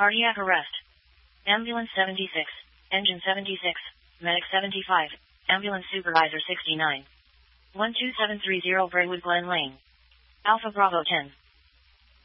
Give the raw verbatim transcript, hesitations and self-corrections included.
Cardiac arrest. Ambulance seventy-six. Engine seventy-six. Medic seventy-five. Ambulance supervisor sixty-nine. one two seven three zero Braywood Glen Lane. Alpha Bravo ten.